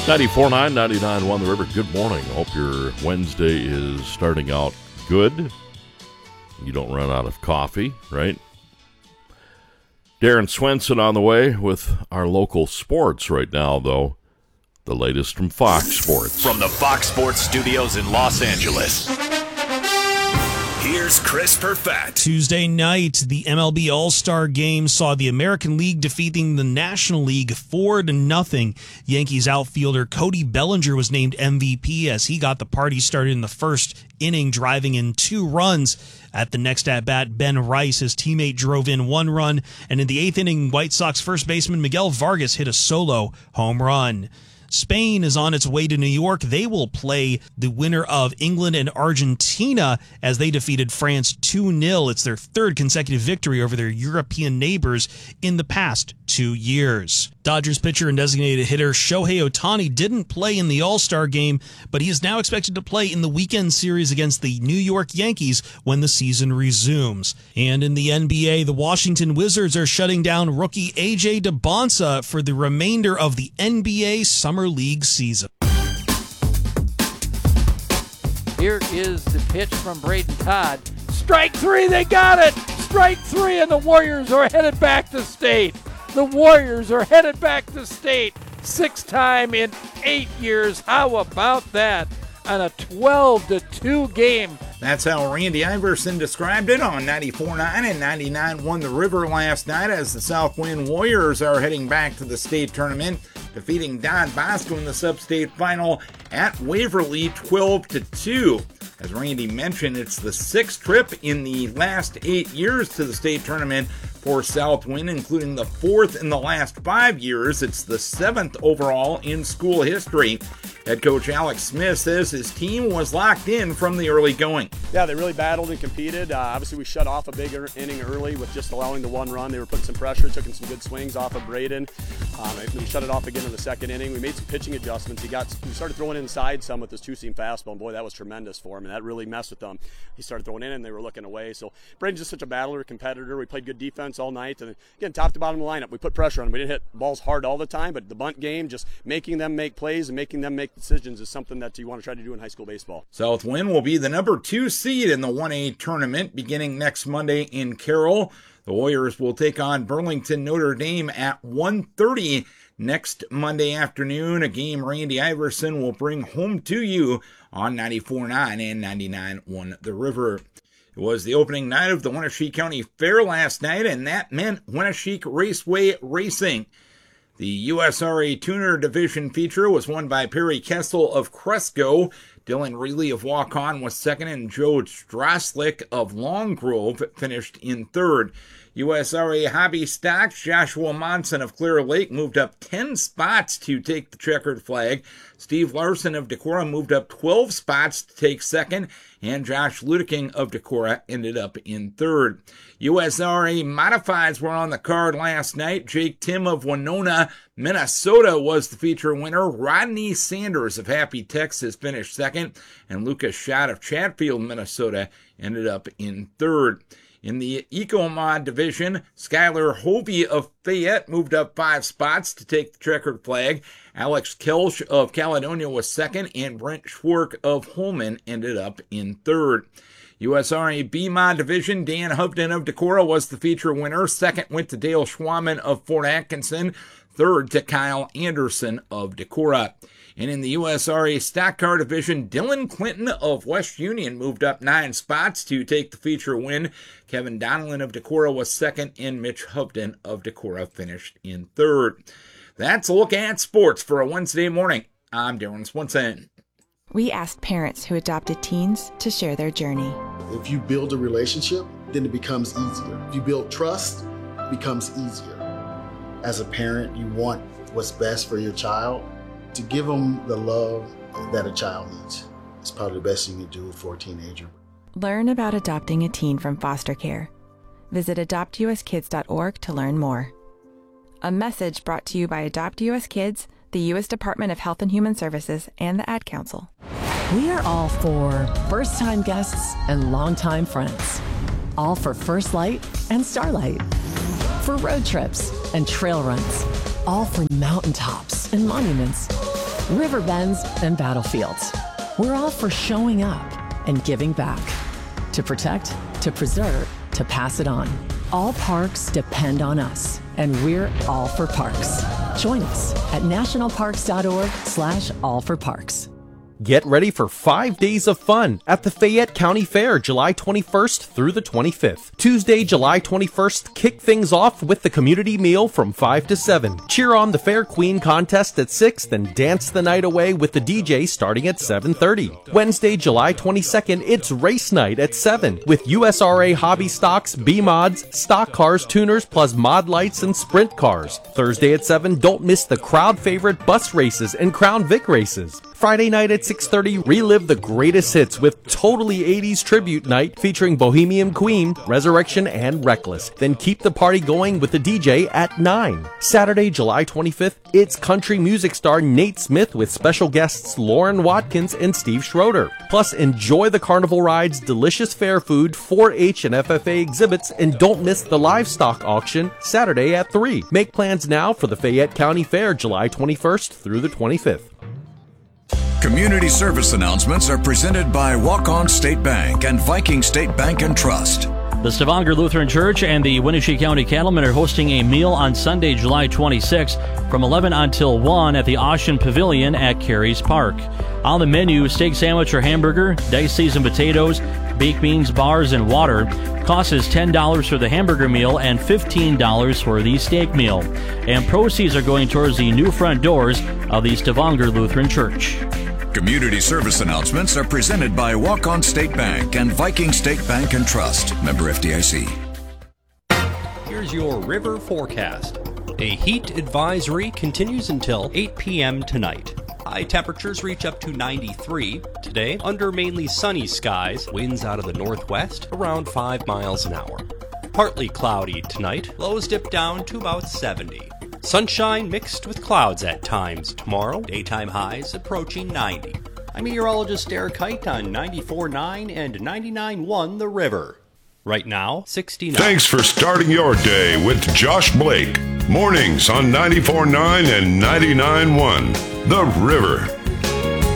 94.9, 99.1 The River. Good morning. Hope your Wednesday is starting out good. You don't run out of coffee, right? Darren Swenson on the way with our local sports right now, though. The latest from Fox Sports. From the Fox Sports studios in Los Angeles, here's Chris Perfett. Tuesday night, the MLB All-Star Game saw the American League defeating the National League 4-0. Yankees outfielder Cody Bellinger was named MVP as he got the party started in the first inning, driving in 2 runs. At the next at-bat, Ben Rice, his teammate, drove in 1 run. And in the 8th inning, White Sox first baseman Miguel Vargas hit a solo home run. Spain is on its way to New York. They will play the winner of England and Argentina as they defeated France 2-0. It's their 3rd consecutive victory over their European neighbors in the past 2 years. Dodgers pitcher and designated hitter Shohei Ohtani didn't play in the All-Star Game, but he is now expected to play in the weekend series against the New York Yankees when the season resumes. And in the NBA, the Washington Wizards are shutting down rookie A.J. DeBonsa for the remainder of the NBA Summer League season. Here is the pitch from Braden Todd. Strike 3, they got it! Strike 3, and the Warriors are headed back to state. The Warriors are headed back to state. 6th time in 8 years. How about that? On a 12-2 game. That's how Randy Iverson described it on 94.9 and 99.1 The River last night as the Southwind Warriors are heading back to the state tournament, defeating Don Bosco in the sub-state final at Waverly 12-2. As Randy mentioned, it's the 6th trip in the last 8 years to the state tournament for Southwind, including the 4th in the last 5 years. It's the 7th overall in school history. Head coach Alex Smith says his team was locked in from the early going. Yeah, they really battled and competed. Obviously, we shut off a big inning early with just allowing the 1 run. They were putting some pressure, took some good swings off of Braden. We shut it off again in the 2nd inning. We made some pitching adjustments. We started throwing inside some with his 2-seam fastball, and boy, that was tremendous for him, and that really messed with them. He started throwing in, and they were looking away. So Braden's just such a battler, competitor. We played good defense all night, and again, top to bottom of the lineup, we put pressure on them. We didn't hit balls hard all the time, but the bunt game, just making them make plays and making them make decisions is something that you want to try to do in high school baseball. Southwind will be the number 2 seed in the 1A tournament beginning next Monday in Carroll. The Warriors will take on Burlington Notre Dame at 1:30 next Monday afternoon, a game Randy Iverson will bring home to you on 94.9 and 99.1 The River. It was the opening night of the Wenatchee County Fair last night, and that meant Wenatchee Raceway Racing. The USRA Tuner Division feature was won by Perry Kessel of Cresco. Dylan Reilly of Waukon was 2nd, and Joe Straslick of Long Grove finished in 3rd. USRA Hobby Stocks, Joshua Monson of Clear Lake moved up 10 spots to take the checkered flag. Steve Larson of Decorah moved up 12 spots to take 2nd, and Josh Ludeking of Decorah ended up in 3rd. USRA Modifieds were on the card last night. Jake Tim of Winona, Minnesota was the feature winner. Rodney Sanders of Happy Texas finished 2nd, and Lucas Schott of Chatfield, Minnesota ended up in 3rd. In the Eco-Mod division, Skylar Hovey of Fayette moved up 5 spots to take the checkered flag. Alex Kelsch of Caledonia was 2nd, and Brent Schwark of Holman ended up in 3rd. USRA B-Mod division, Dan Hovden of Decorah was the feature winner. 2nd went to Dale Schwaman of Fort Atkinson. 3rd to Kyle Anderson of Decorah. And in the USRA Stock Car division, Dylan Clinton of West Union moved up 9 spots to take the feature win. Kevin Donellan of Decorah was 2nd, and Mitch Hovden of Decorah finished in 3rd. That's a look at sports for a Wednesday morning. I'm Darren Swenson. We asked parents who adopted teens to share their journey. If you build a relationship, then it becomes easier. If you build trust, it becomes easier. As a parent, you want what's best for your child. To give them the love that a child needs. It's probably the best thing you do for a teenager. Learn about adopting a teen from foster care. Visit adoptuskids.org to learn more. A message brought to you by Adopt US Kids, the U.S. Department of Health and Human Services, and the Ad Council. We are all for first-time guests and longtime friends. All for First Light and Starlight. For road trips and trail runs. All for mountaintops and monuments. river bends, and battlefields. We're all for showing up and giving back. To protect, to preserve, to pass it on. All parks depend on us, and we're all for parks. Join us at nationalparks.org/allforparks. Get ready for 5 days of fun at the Fayette County Fair, July 21st through the 25th. Tuesday, July 21st, kick things off with the community meal from 5 to 7. Cheer on the Fair Queen contest at 6, then dance the night away with the DJ starting at 7:30. Wednesday, July 22nd, it's race night at 7 with USRA hobby stocks, B-mods, stock cars, tuners, plus mod lights and sprint cars. Thursday at 7, don't miss the crowd favorite bus races and Crown Vic races. Friday night at 6:30, relive the greatest hits with Totally 80s Tribute Night featuring Bohemian Queen, Resurrection, and Reckless. Then keep the party going with the DJ at 9. Saturday, July 25th, it's country music star Nate Smith with special guests Lauren Watkins and Steve Schroeder. Plus, enjoy the carnival rides, delicious fair food, 4-H and FFA exhibits, and don't miss the livestock auction Saturday at 3. Make plans now for the Fayette County Fair, July 21st through the 25th. Community service announcements are presented by Walk-On State Bank and Viking State Bank and Trust. The Stavanger Lutheran Church and the Wenatchee County Cattlemen are hosting a meal on Sunday, July 26, from 11 until 1 at the Ocean Pavilion at Carey's Park. On the menu, steak sandwich or hamburger, diced seasoned potatoes, baked beans, bars, and water. Cost is $10 for the hamburger meal and $15 for the steak meal. And proceeds are going towards the new front doors of the Stavanger Lutheran Church. Community service announcements are presented by Walk-On State Bank and Viking State Bank and Trust. Member FDIC. Here's your river forecast. A heat advisory continues until 8 p.m. tonight. High temperatures reach up to 93 today under mainly sunny skies. Winds out of the northwest around 5 miles an hour. Partly cloudy tonight. Lows dip down to about 70. Sunshine mixed with clouds at times tomorrow. Daytime highs approaching 90. I'm meteorologist Eric Kite on 94.9 and 99.1 The River. Right now, 69. Thanks for starting your day with Josh Blake. Mornings on 94.9 and 99.1 The River.